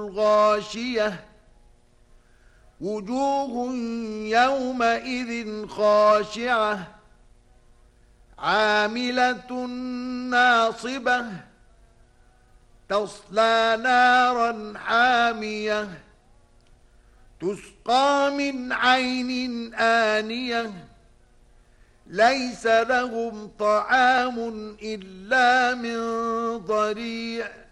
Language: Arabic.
غاشية وجوه يومئذ خاشعة عاملة ناصبة تصلى نارا حامية تسقى من عين آنية ليس لهم طعام إلا من ضريع